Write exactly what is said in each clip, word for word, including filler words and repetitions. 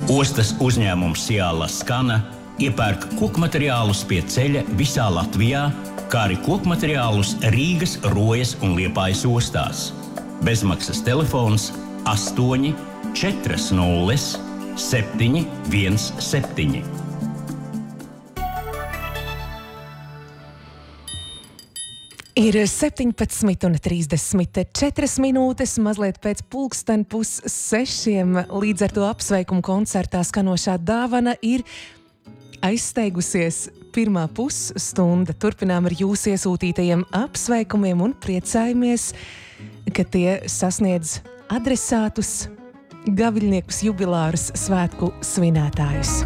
Ostas uzņēmums Ciala Skana iepērk kokmateriālus pie ceļa visā Latvijā, kā arī kokmateriālus Rīgas, Rojas un Liepājas ostās. Bezmaksas telefons astoņi četri nulle septiņi viens septiņi. Ir septiņpadsmit un trīsdesmit četras minūtes, mazliet pēc pulksten pus sešiem. Līdz ar to apsveikumu koncertā skanošā dāvana ir aizsteigusies pirmā pusstunda. Turpinām ar jūsu iesūtītajiem apsveikumiem un priecājamies, ka tie sasniedz adresātus, gaviļniekus, jubilārus, svētku svinētājus.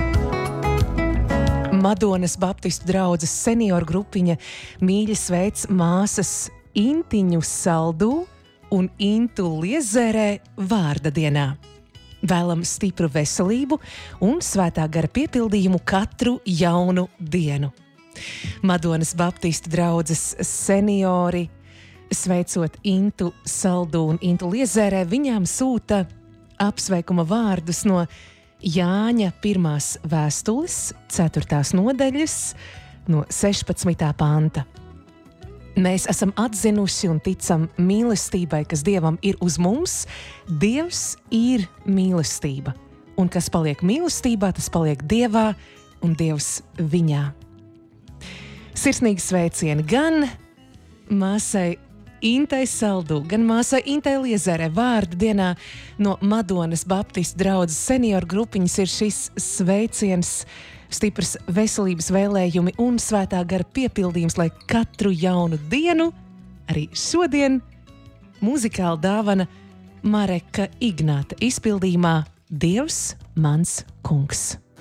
Madonas Baptistu draudzes senioru grupiņa mīļi sveic māsas Intiņu Saldū un Intu Liezerē vārda dienā. Vēlam stipru veselību un svētā gara piepildījumu katru jaunu dienu. Madonas Baptistu draudzes seniori, sveicot Intu Saldū un Intu Liezerē, viņām sūta apsveikuma vārdus no Jāņa pirmās vēstules, ceturtās nodaļas, no sešpadsmitā panta. Mēs esam atzinuši un ticam mīlestībai, kas Dievam ir uz mums. Dievs ir mīlestība. Un kas paliek mīlestībā, tas paliek Dievā un Dievs viņā. Sirsnīgi sveicieni gan māsai Intai Saldū, gan māsai Intai Liezerē vārdu dienā no Madonas Baptistu draudzes senioru grupiņas ir šis sveiciens, stiprs veselības vēlējumi un svētā gara piepildījums, lai katru jaunu dienu, arī šodien, muzikāla dāvana Mareka Ignāta izpildījumā Dievs mans kungs.